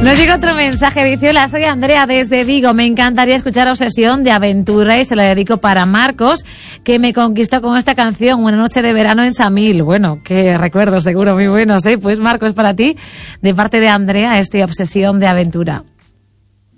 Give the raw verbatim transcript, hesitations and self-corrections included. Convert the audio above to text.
Nos llega otro mensaje, dice: hola, soy Andrea desde Vigo, me encantaría escuchar Obsesión de Aventura y se la dedico para Marcos, que me conquistó con esta canción una noche de verano en Samil. Bueno, qué recuerdos seguro muy buenos, ¿eh? Pues Marcos, para ti, de parte de Andrea, este Obsesión de Aventura.